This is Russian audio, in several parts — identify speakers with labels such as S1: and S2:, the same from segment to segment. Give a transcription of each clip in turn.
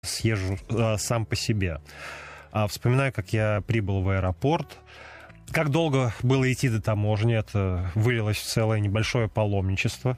S1: съезжу сам по себе. Вспоминаю, как я прибыл в аэропорт, как долго было идти до таможни, это вылилось в целое небольшое паломничество.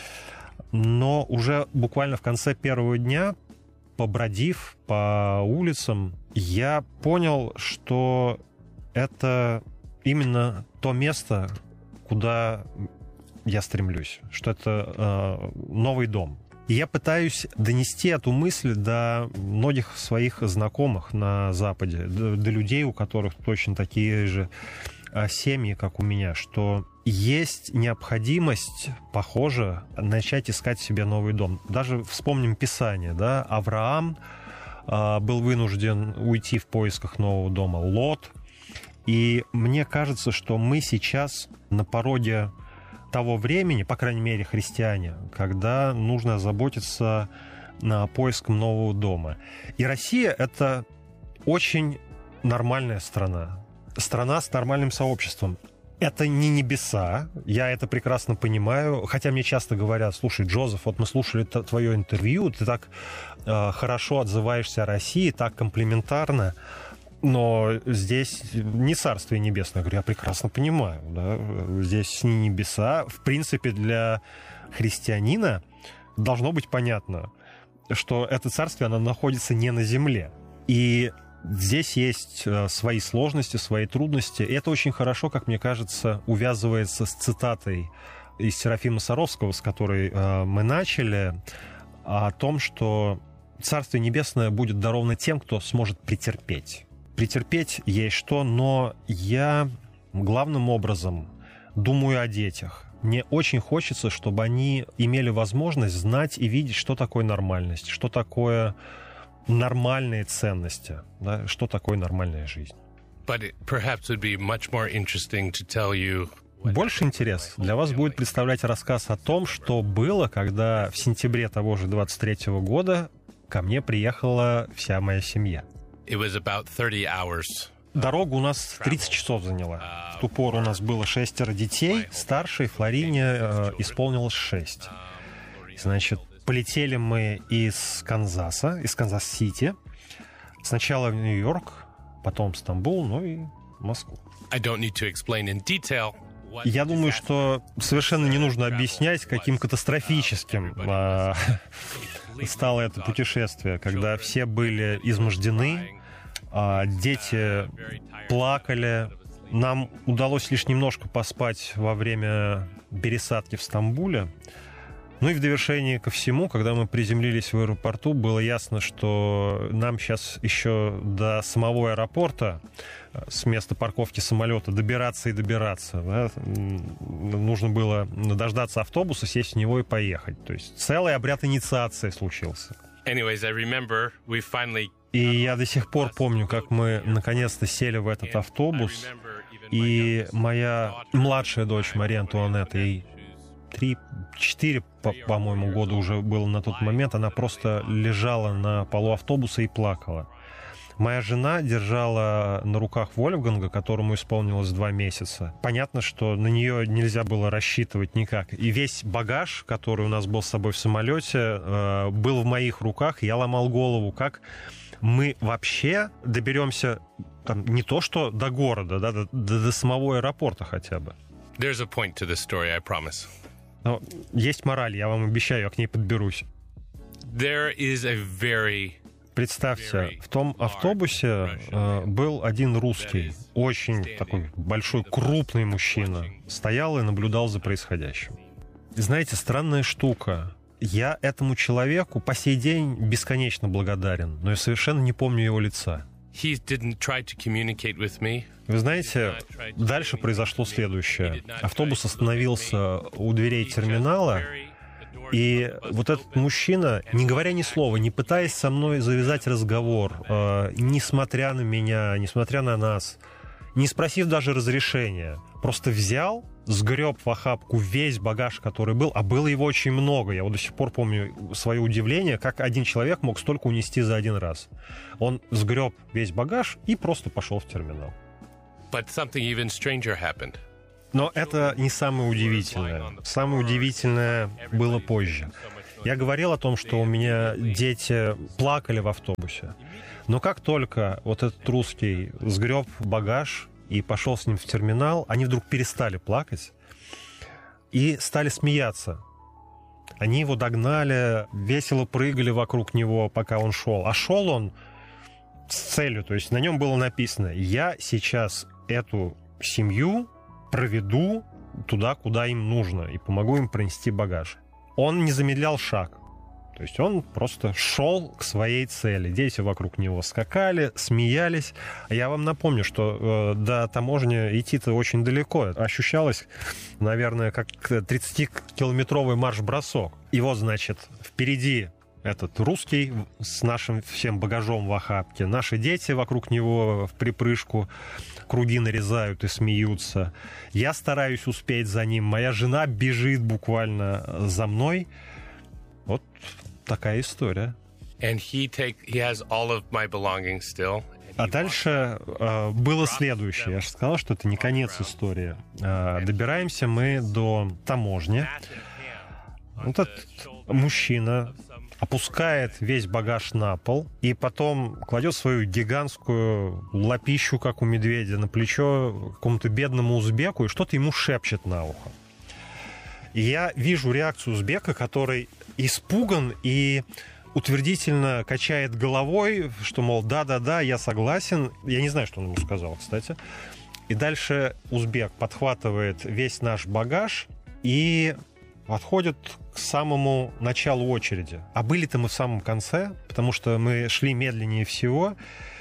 S1: Но уже буквально в конце первого дня, побродив по улицам, я понял, что это именно то место, куда я стремлюсь, что это новый дом. И я пытаюсь донести эту мысль до многих своих знакомых на Западе, до людей, у которых точно такие же семьи, как у меня, что есть необходимость, похоже, начать искать себе новый дом. Даже вспомним Писание, да, Авраам был вынужден уйти в поисках нового дома, Лот. И мне кажется, что мы сейчас на пороге того времени, по крайней мере, христиане, когда нужно заботиться поиском нового дома. И Россия — это очень нормальная страна. Страна с нормальным сообществом. Это не небеса, я это прекрасно понимаю, хотя мне часто говорят: слушай, Джозеф, вот мы слушали твое интервью, ты так хорошо отзываешься о России, так комплиментарно, но здесь не Царствие Небесное. Я говорю, я прекрасно понимаю, да? Здесь не небеса. В принципе, для христианина должно быть понятно, что это царствие, оно находится не на земле. И здесь есть свои сложности, свои трудности. И это очень хорошо, как мне кажется, увязывается с цитатой из Серафима Саровского, с которой мы начали, о том, что Царствие Небесное будет даровано тем, кто сможет претерпеть. Претерпеть есть что, но я главным образом думаю о детях. Мне очень хочется, чтобы они имели возможность знать и видеть, что такое нормальность, что такое нормальные ценности, да, что такое нормальная жизнь. Больше интерес для вас будет представлять рассказ о том, что было, когда в сентябре того же 23-го года ко мне приехала вся моя семья. Дорога у нас 30 часов заняла. В ту пору у нас было 6 детей. Старшей Флорине исполнилось 6. Значит, полетели мы из Канзаса, из Канзас-Сити. Сначала в Нью-Йорк, потом в Стамбул, ну и в Москву. Я думаю, что совершенно не нужно объяснять, каким катастрофическим стало это путешествие, когда все были измождены, дети плакали. Нам удалось лишь немножко поспать во время пересадки в Стамбуле. Ну и в довершение ко всему, когда мы приземлились в аэропорту, было ясно, что нам сейчас еще до самого аэропорта, с места парковки самолета, добираться и добираться. Да? Нужно было дождаться автобуса, сесть в него и поехать. То есть целый обряд инициации случился. И я до сих пор помню, как мы наконец-то сели в этот автобус, и моя младшая дочь Мария Антуанетта, ей 3-4, по-моему, года уже было на тот момент, она просто лежала на полу автобуса и плакала. Моя жена держала на руках Вольфганга, которому исполнилось 2 месяца. Понятно, что на нее нельзя было рассчитывать никак. И весь багаж, который у нас был с собой в самолете, был в моих руках. Я ломал голову, как мы вообще доберемся там, не то что до города, да, до самого аэропорта хотя бы.
S2: There's a point to this story, I promise.
S1: Но есть мораль, я вам обещаю, я к ней подберусь.
S2: There is a very...
S1: Представьте, в том автобусе был один русский, очень такой большой, крупный мужчина. Стоял и наблюдал за происходящим. Знаете, странная штука. Я этому человеку по сей день бесконечно благодарен, но я совершенно не помню его лица.
S2: He didn't try to communicate with me.
S1: Вы знаете, дальше произошло следующее. Автобус остановился у дверей терминала, и вот этот мужчина, не говоря ни слова, не пытаясь со мной завязать разговор, несмотря на меня, несмотря на нас, не спросив даже разрешения, просто взял, сгреб в охапку весь багаж, который был, а было его очень много. Я вот до сих пор помню свое удивление, как один человек мог столько унести за один раз. Он сгреб весь багаж и просто пошел в терминал.
S2: But something even stranger happened.
S1: Но это не самое удивительное. Самое удивительное было позже. Я говорил о том, что у меня дети плакали в автобусе. Но как только вот этот русский сгреб багаж и пошел с ним в терминал, они вдруг перестали плакать и стали смеяться. Они его догнали, весело прыгали вокруг него, пока он шел. А шел он с целью, то есть на нем было написано: «Я сейчас эту семью проведу туда, куда им нужно, и помогу им пронести багаж». Он не замедлял шаг. То есть он просто шел к своей цели. Дети вокруг него скакали, смеялись. Я вам напомню, что до таможни идти-то очень далеко. Ощущалось, наверное, как 30-километровый марш-бросок. И вот, значит, впереди этот русский с нашим всем багажом в охапке. Наши дети вокруг него в припрыжку круги нарезают и смеются. Я стараюсь успеть за ним. Моя жена бежит буквально за мной. Вот такая история.
S2: And he has all of my belongings still.
S1: А дальше было следующее. Я же сказал, что это не конец истории. Добираемся мы до таможни. Вот этот мужчина опускает весь багаж на пол и потом кладет свою гигантскую лапищу, как у медведя, на плечо какому-то бедному узбеку и что-то ему шепчет на ухо. И я вижу реакцию узбека, который испуган и утвердительно качает головой, что, мол, да-да-да, я согласен. Я не знаю, что он ему сказал, кстати. И дальше узбек подхватывает весь наш багаж и подходит к самому началу очереди. А были-то мы в самом конце, потому что мы шли медленнее всего.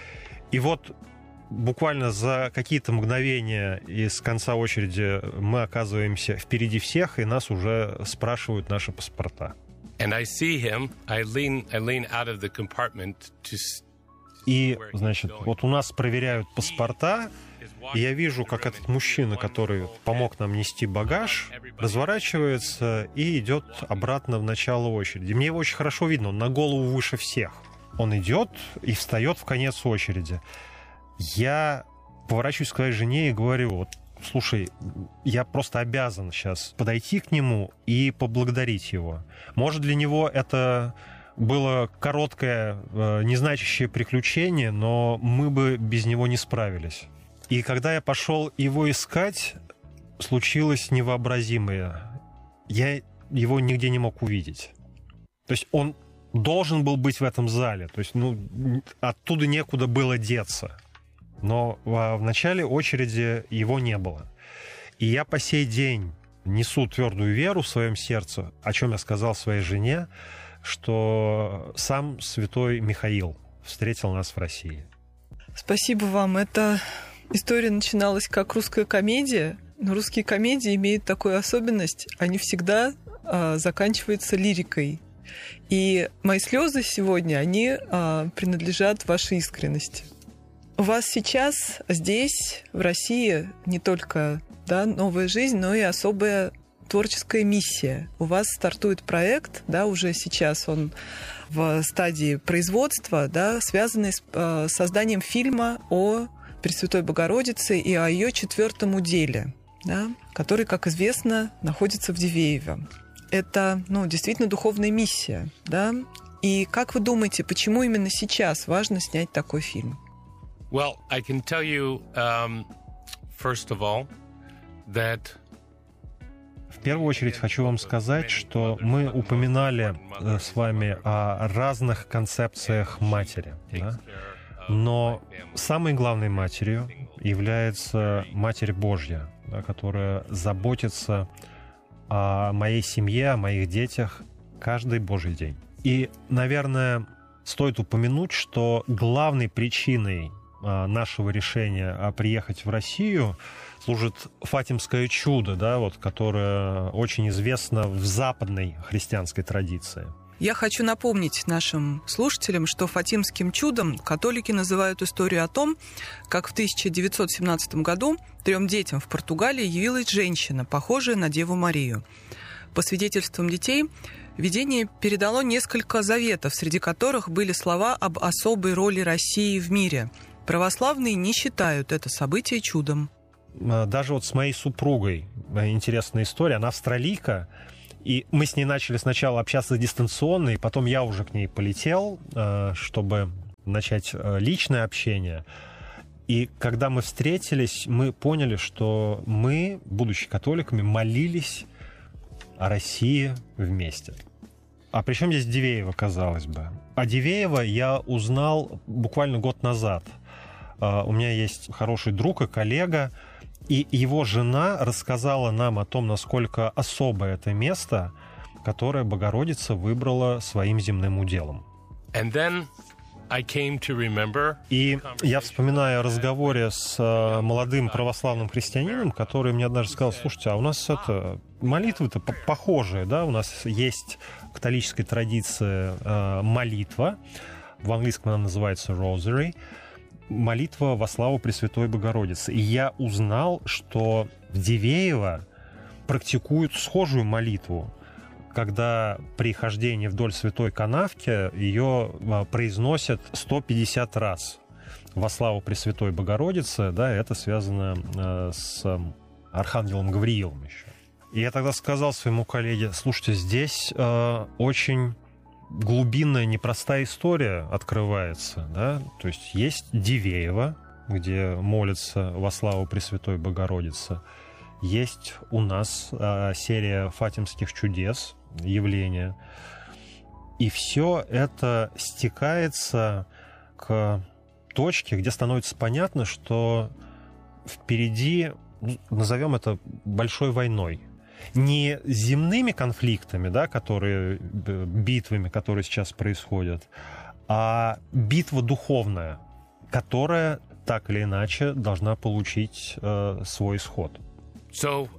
S1: И вот буквально за какие-то мгновения из конца очереди мы оказываемся впереди всех, и нас уже спрашивают наши паспорта.
S2: And I see him. I lean out of the compartment to.
S1: И, значит, вот у нас проверяют паспорта, и я вижу, как этот мужчина, который помог нам нести багаж, разворачивается и идет обратно в начало очереди. Мне его очень хорошо видно, он на голову выше всех. Он идет и встает в конец очереди. Я поворачиваюсь к своей жене и говорю: вот, слушай, я просто обязан сейчас подойти к нему и поблагодарить его. Может, для него это было короткое, незначащее приключение, но мы бы без него не справились. И когда я пошел его искать, случилось невообразимое. Я его нигде не мог увидеть. То есть он должен был быть в этом зале. То есть, оттуда некуда было деться. Но в начале очереди его не было. И я по сей день несу твердую веру в своем сердце, о чем я сказал своей жене, что сам святой Михаил встретил нас в России.
S3: Спасибо вам. Эта история начиналась как русская комедия, но русские комедии имеют такую особенность, они всегда заканчиваются лирикой. И мои слезы сегодня, они принадлежат вашей искренности. У вас сейчас здесь, в России, не только новая жизнь, но и особая творческая миссия. У вас стартует проект, уже сейчас он в стадии производства, связанный с созданием фильма о Пресвятой Богородице и о ее 4-м уделе, который, как известно, находится в Дивеево. Это действительно духовная миссия. И как вы думаете, почему именно сейчас важно снять такой фильм?
S2: Well, I can tell you, first of all, that.
S1: В первую очередь хочу вам сказать, что мы упоминали с вами о разных концепциях матери. Но самой главной матерью является Матерь Божья, которая заботится о моей семье, о моих детях каждый Божий день. И, наверное, стоит упомянуть, что главной причиной нашего решения приехать в Россию служит Фатимское чудо, которое очень известно в западной христианской традиции.
S3: Я хочу напомнить нашим слушателям, что Фатимским чудом католики называют историю о том, как в 1917 году 3 детям в Португалии явилась женщина, похожая на Деву Марию. По свидетельствам детей, видение передало несколько заветов, среди которых были слова об особой роли России в мире. Православные не считают это событие чудом.
S1: Даже с моей супругой интересная история. Она австралийка, И мы с ней начали сначала общаться дистанционно, и потом я уже к ней полетел, чтобы начать личное общение. И когда мы встретились, мы поняли, что мы, будучи католиками, молились о России вместе. А при чем здесь Дивеева, казалось бы? А Дивеева я узнал буквально год назад. У меня есть хороший друг и коллега, и его жена рассказала нам о том, насколько особое это место, которое Богородица выбрала своим земным уделом.
S2: And then I came to remember...
S1: И я вспоминаю о разговоре с молодым православным христианином, который мне однажды сказал: слушайте, а у нас молитвы-то похожие, да, у нас есть в католической традиции молитва, в английском она называется Rosary, молитва во славу Пресвятой Богородицы. И я узнал, что в Дивеево практикуют схожую молитву, когда при хождении вдоль Святой Канавки ее произносят 150 раз во славу Пресвятой Богородицы. Да, это связано с Архангелом Гавриилом еще. И я тогда сказал своему коллеге: слушайте, здесь очень глубинная, непростая история открывается. Да? То есть Дивеево, где молятся во славу Пресвятой Богородицы. Есть у нас серия фатимских чудес, явления. И все это стекается к точке, где становится понятно, что впереди, назовем это, большой войной. Не земными конфликтами, да, битвами, которые сейчас происходят, а битва духовная, которая так или иначе должна получить свой исход.
S2: So,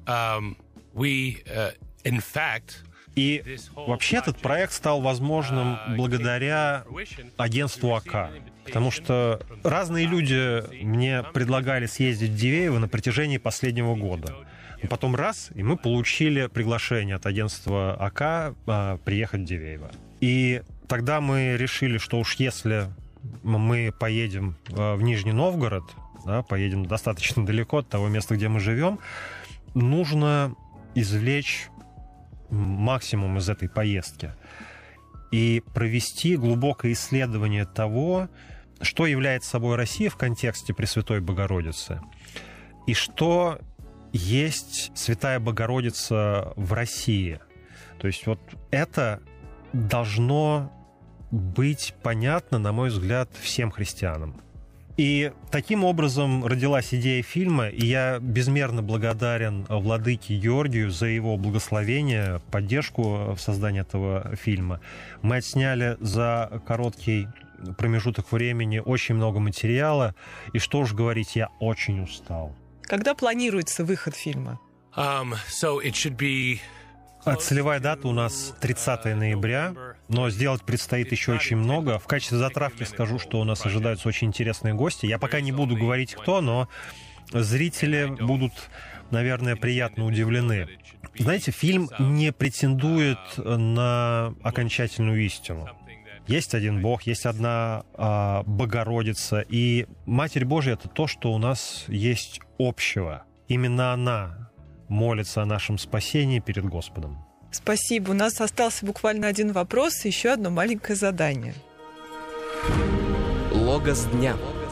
S2: in fact...
S1: И вообще этот проект стал возможным благодаря агентству АК, потому что разные люди мне предлагали съездить в Дивеево на протяжении последнего года. И потом и мы получили приглашение от агентства АК приехать в Дивеево. И тогда мы решили, что уж если мы поедем в Нижний Новгород, да, поедем достаточно далеко от того места, где мы живем, нужно извлечь максимум из этой поездки и провести глубокое исследование того, что является собой Россия в контексте Пресвятой Богородицы и что есть Святая Богородица в России. То есть вот это должно быть понятно, на мой взгляд, всем христианам. И таким образом родилась идея фильма, и я безмерно благодарен владыке Георгию за его благословение, поддержку в создании этого фильма. Мы отсняли за короткий промежуток времени очень много материала, и что уж говорить, я очень устал.
S3: Когда планируется выход фильма?
S1: Целевая дата у нас 30 ноября, но сделать предстоит еще очень много. В качестве затравки скажу, что у нас ожидаются очень интересные гости. Я пока не буду говорить, кто, но зрители будут, наверное, приятно удивлены. Знаете, фильм не претендует на окончательную истину. Есть один Бог, есть одна Богородица, и Матерь Божья — это то, что у нас есть общего. Именно она молится о нашем спасении перед Господом.
S3: Спасибо. У нас остался буквально один вопрос и еще одно маленькое задание.
S4: Логос дня.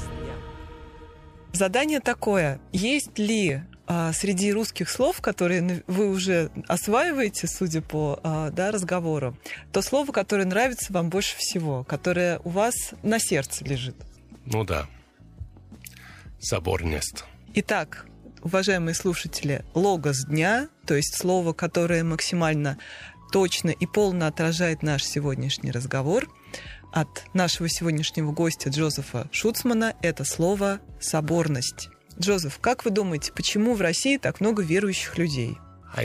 S3: Задание такое. Есть ли среди русских слов, которые вы уже осваиваете, судя по разговору, то слово, которое нравится вам больше всего, которое у вас на сердце лежит?
S2: Ну да. Соборность.
S3: Итак, уважаемые слушатели, логос дня, то есть слово, которое максимально точно и полно отражает наш сегодняшний разговор, от нашего сегодняшнего гостя Джозефа Шуцмана, это слово «соборность». Джозеф, как вы думаете, почему в России так много верующих людей?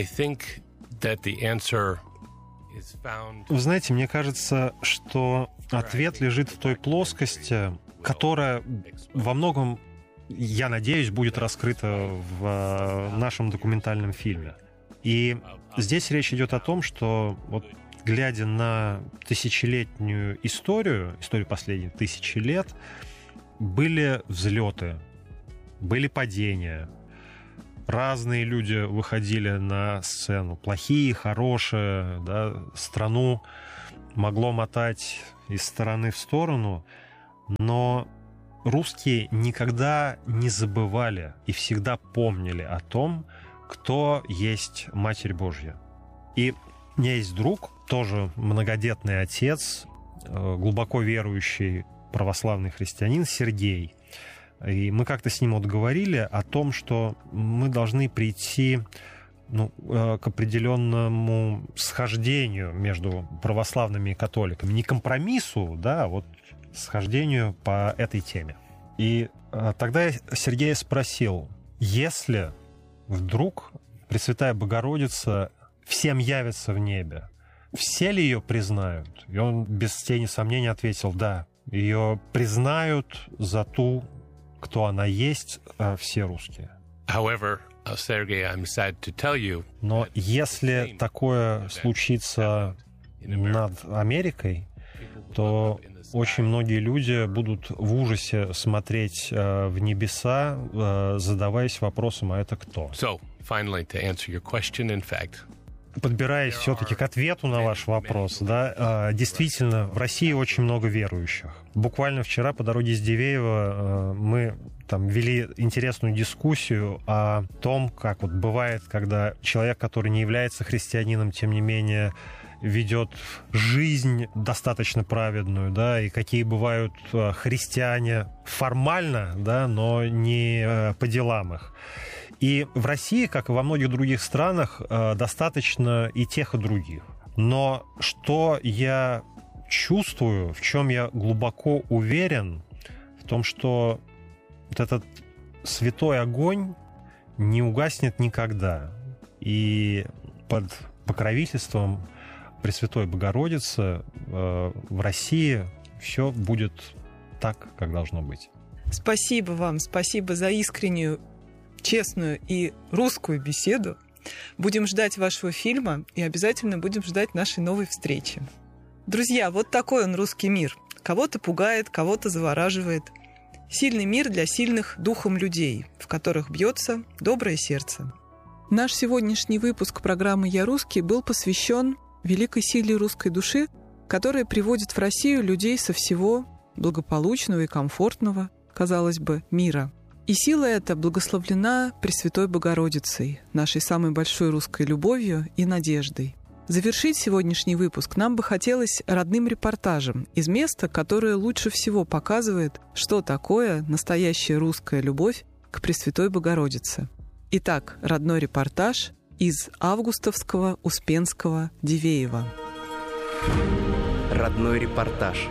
S1: Вы знаете, мне кажется, что ответ лежит в той плоскости, которая во многом, я надеюсь, будет раскрыта в нашем документальном фильме. И здесь речь идет о том, что вот, глядя на тысячелетнюю историю последних 1000 лет, были взлеты, были падения, разные люди выходили на сцену. Плохие, хорошие, да, страну могло мотать из стороны в сторону, но русские никогда не забывали и всегда помнили о том, кто есть Матерь Божья. И у меня есть друг, тоже многодетный отец, глубоко верующий православный христианин Сергей. И мы как-то с ним вот говорили о том, что мы должны прийти к определенному схождению между православными и католиками. Не компромиссу, да, а вот схождению по этой теме. И тогда я Сергея спросил, если вдруг Пресвятая Богородица всем явится в небе, все ли ее признают? И он без тени сомнений ответил, да, ее признают за ту, кто она есть, все русские.
S2: However, Sergey, I'm sad to tell you,
S1: но если такое случится над Америкой, то очень многие люди будут в ужасе смотреть в небеса, задаваясь вопросом, а это кто?
S2: So, finally, to answer your question, in fact,
S1: подбираясь все-таки к ответу на ваш вопрос, да, действительно, в России очень много верующих. Буквально вчера по дороге из Дивеева мы там вели интересную дискуссию о том, как вот бывает, когда человек, который не является христианином, тем не менее ведет жизнь достаточно праведную, да, и какие бывают христиане формально, да, но не по делам их. И в России, как и во многих других странах, достаточно и тех, и других. Но что я чувствую, в чем я глубоко уверен, в том, что вот этот святой огонь не угаснет никогда. И под покровительством Пресвятой Богородицы в России все будет так, как должно быть.
S3: Спасибо вам, спасибо за искреннюю, честную и русскую беседу. Будем ждать вашего фильма и обязательно будем ждать нашей новой встречи. Друзья, вот такой он, русский мир. Кого-то пугает, кого-то завораживает. Сильный мир для сильных духом людей, в которых бьется доброе сердце. Наш сегодняшний выпуск программы «Я русский» был посвящен великой силе русской души, которая приводит в Россию людей со всего благополучного и комфортного, казалось бы, мира. И сила эта благословлена Пресвятой Богородицей, нашей самой большой русской любовью и надеждой. Завершить сегодняшний выпуск нам бы хотелось родным репортажем из места, которое лучше всего показывает, что такое настоящая русская любовь к Пресвятой Богородице. Итак, родной репортаж из августовского Успенского Дивеева.
S4: Родной репортаж.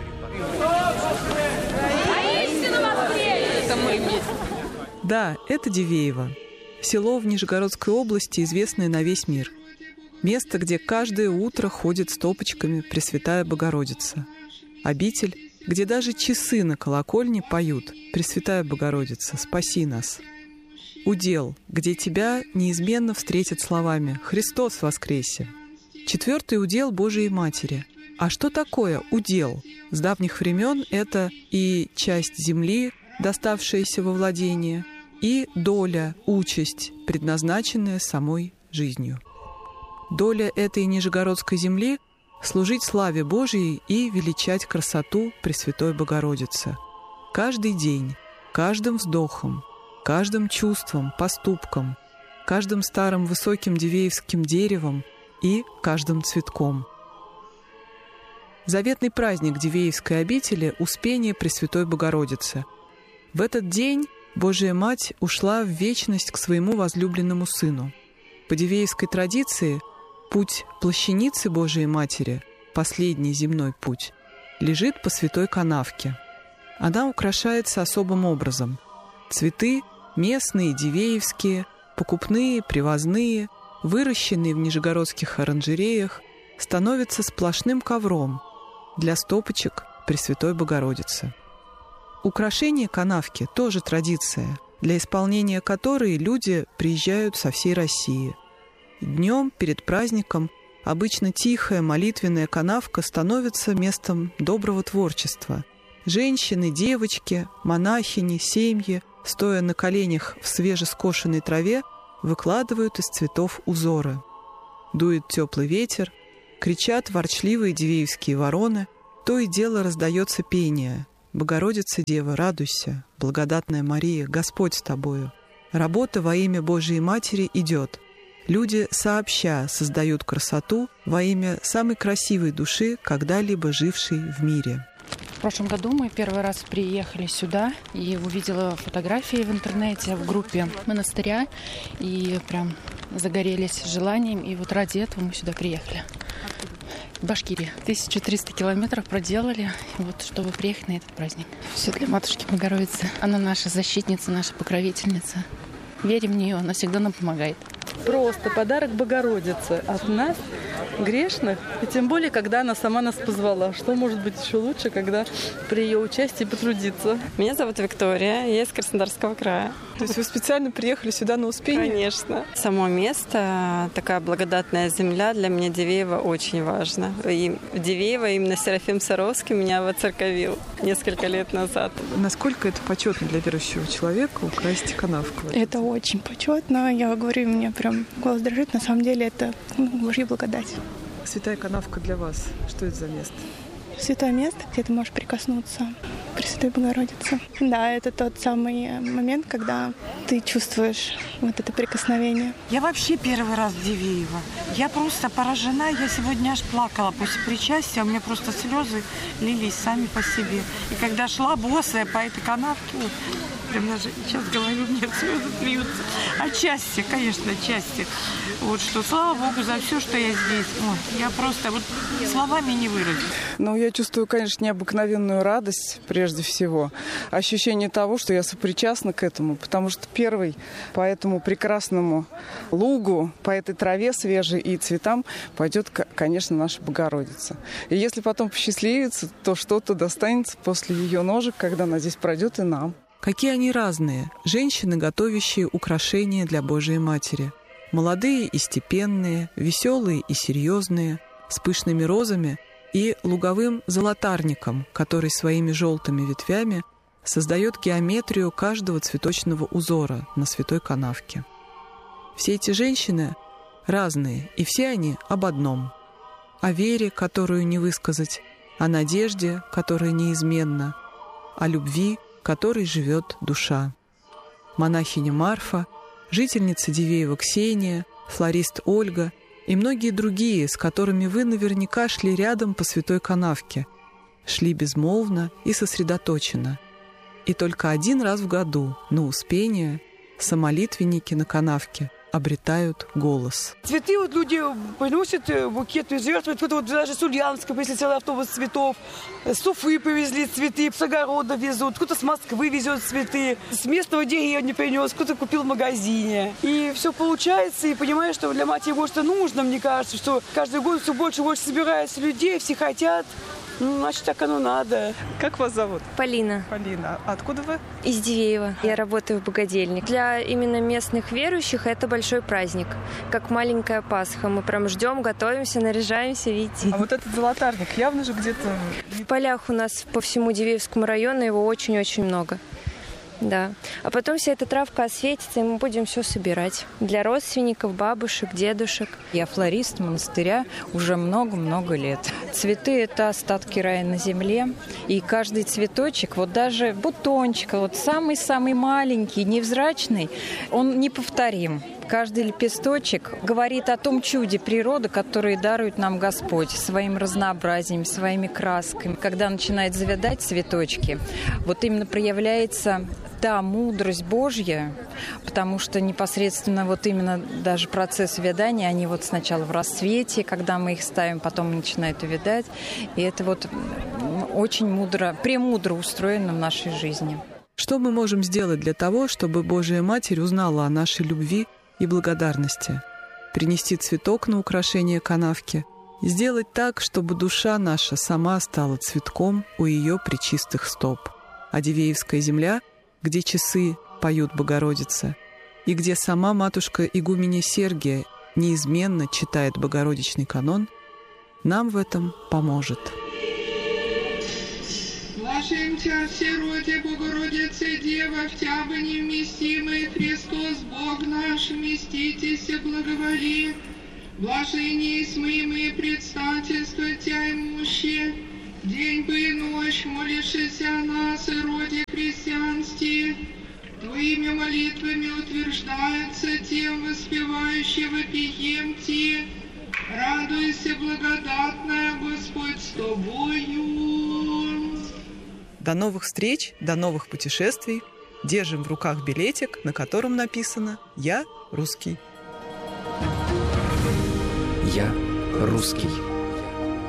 S3: Да, это Дивеево. Село в Нижегородской области, известное на весь мир. Место, где каждое утро ходит с топочками Пресвятая Богородица. Обитель, где даже часы на колокольне поют «Пресвятая Богородица, спаси нас». Удел, где тебя неизменно встретят словами «Христос воскресе». 4-й удел Божией Матери. А что такое удел? С давних времен это и часть земли, доставшаяся во владение, и доля, участь, предназначенная самой жизнью. Доля этой нижегородской земли — служить славе Божией и величать красоту Пресвятой Богородицы. Каждый день, каждым вздохом, каждым чувством, поступком, каждым старым высоким дивеевским деревом и каждым цветком. Заветный праздник Дивеевской обители — Успение Пресвятой Богородицы. В этот день Божия Мать ушла в вечность к своему возлюбленному Сыну. По дивеевской традиции путь плащаницы Божией Матери, последний земной путь, лежит по святой канавке. Она украшается особым образом. Цветы местные, дивеевские, покупные, привозные, выращенные в нижегородских оранжереях, становятся сплошным ковром для стопочек Пресвятой Богородицы. Украшение канавки – тоже традиция, для исполнения которой люди приезжают со всей России. Днем перед праздником обычно тихая молитвенная канавка становится местом доброго творчества. Женщины, девочки, монахини, семьи, стоя на коленях в свежескошенной траве, выкладывают из цветов узоры. Дует теплый ветер, кричат ворчливые дивеевские вороны, то и дело раздается пение. «Богородица Дева, радуйся, благодатная Мария, Господь с тобою». Работа во имя Божией Матери идет. Люди сообща создают красоту во имя самой красивой души, когда-либо жившей в мире.
S4: В прошлом году мы первый раз приехали сюда и увидела фотографии в интернете в группе монастыря и прям загорелись желанием. И вот ради этого мы сюда приехали. Башкирия. 1300 километров проделали, вот, чтобы приехать на этот праздник. Все для Матушки Богородицы. Она наша защитница, наша покровительница. Верим в нее, она всегда нам помогает.
S5: Просто подарок Богородице от нас, грешных, и тем более, когда она сама нас позвала. Что может быть еще лучше, когда при ее участии потрудиться?
S6: Меня зовут Виктория, я из Краснодарского края.
S3: То есть вы специально приехали сюда на Успение?
S6: Конечно. Само место, такая благодатная земля, для меня Дивеево очень важно. И в Дивеево именно Серафим Саровский меня воцерковил несколько лет назад.
S3: Насколько это почетно для верующего человека украсть канавку?
S7: Это очень почетно. Я говорю, у меня прям голос дрожит. На самом деле это Божья благодать.
S3: Святая канавка для вас. Что это за место?
S7: Святое место, где ты можешь прикоснуться к Пресвятой Богородице. Да, это тот самый момент, когда ты чувствуешь вот это прикосновение.
S8: Я вообще первый раз в Дивеево. Я просто поражена. Я сегодня аж плакала после причастия. У меня просто слезы лились сами по себе. И когда шла босая по этой канавке, прям даже сейчас говорю, мне слезы льются. Отчасти, конечно, отчасти. Вот что, слава Богу за все, что я здесь. Ой, я просто вот словами не выразить.
S5: Ну, я чувствую, конечно, необыкновенную радость, прежде всего. Ощущение того, что я сопричастна к этому, потому что первый по этому прекрасному лугу, по этой траве свежей и цветам пойдет, конечно, наша Богородица. И если потом посчастливится, то что-то достанется после ее ножек, когда она здесь пройдет, и нам.
S3: Какие они разные, женщины, готовящие украшения для Божией Матери. Молодые и степенные, веселые и серьезные, с пышными розами и луговым золотарником, который своими желтыми ветвями создает геометрию каждого цветочного узора на святой канавке. Все эти женщины разные, и все они об одном. О вере, которую не высказать, о надежде, которая неизменна, о любви, которой живет душа. Монахиня Марфа, жительница Дивеева Ксения, флорист Ольга и многие другие, с которыми вы наверняка шли рядом по святой канавке, шли безмолвно и сосредоточенно. И только один раз в году, на Успение, самолитвенники на канавке обретают голос.
S9: Цветы вот люди приносят, букеты жертвуют. Вот даже с Ульяновска привезли целый автобус цветов. С Уфы привезли цветы, с огорода везут. Кто-то с Москвы везет цветы. С местного деревни принес, кто-то купил в магазине. И все получается. И понимаешь, что для Матери Божьей нужно, мне кажется, что каждый год все больше и больше собирается людей, все хотят. Ну, значит, так оно надо.
S3: Как вас зовут?
S6: Полина.
S3: Полина. А откуда вы?
S6: Из Дивеева. Я работаю в богадельне. Для именно местных верующих это большой праздник. Как маленькая Пасха. Мы прям ждем, готовимся, наряжаемся, видите.
S3: А вот этот золотарник явно же где-то...
S6: В полях у нас по всему Дивеевскому району его очень-очень много. Да. А потом вся эта травка осветится, и мы будем все собирать. Для родственников, бабушек, дедушек.
S10: Я флорист монастыря уже много-много лет. Цветы – это остатки рая на земле. И каждый цветочек, вот даже бутончик, вот самый-самый маленький, невзрачный, он неповторим. Каждый лепесточек говорит о том чуде природы, которое дарует нам Господь своим разнообразием, своими красками. Когда начинает завядать цветочки, вот именно проявляется та мудрость Божья, потому что непосредственно вот именно даже процесс увядания, они вот сначала в расцвете, когда мы их ставим, потом начинают увядать. И это вот очень мудро, премудро устроено в нашей жизни.
S3: Что мы можем сделать для того, чтобы Божья Матерь узнала о нашей любви и благодарности? Принести цветок на украшение канавки, сделать так, чтобы душа наша сама стала цветком у ее пречистых стоп. А Дивеевская земля, где часы поют Богородице, и где сама матушка игуменя Сергия неизменно читает Богородичный канон, нам в этом поможет.
S8: Ваш
S11: Слушаем Тя, Всеродие, Богородице, Дева, в Тя бы невместимый Христос, Бог наш, вместитеся, благоволи. Блажение с моими предстательства Тя имуще, день бы и ночь молившись о нас, и роде христианстве. Твоими молитвами утверждаются тем, воспевающие вопием Ти. Радуйся, благодатная, Господь с тобою.
S3: До новых встреч, до новых путешествий. Держим в руках билетик, на котором написано «Я русский».
S12: Я русский.